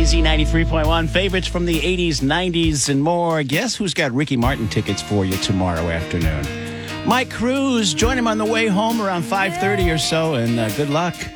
Z93.1, favorites from the 80s, 90s, and more. Guess who's got Ricky Martin tickets for you tomorrow afternoon? Mike Cruz. Join him on the way home around 5:30 or so, and good luck.